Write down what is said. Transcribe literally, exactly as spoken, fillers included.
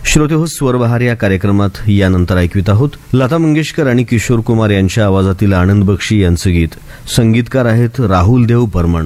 श्रोतेहो, स्वरबहार या कार्यक्रमात यानंतर ऐकवित आहोत लता मंगेशकर आणि किशोर कुमार यांच्या आवाजातील आनंद बक्षी यांचं गीत. संगीतकार आहेत राहुल देव बर्मन.